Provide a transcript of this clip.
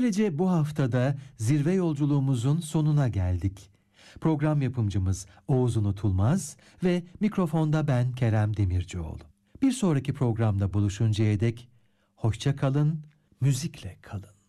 Böylece bu haftada zirve yolculuğumuzun sonuna geldik. Program yapımcımız Oğuz Unutulmaz ve mikrofonda ben Kerem Demircioğlu. Bir sonraki programda buluşuncaya dek hoşça kalın, müzikle kalın.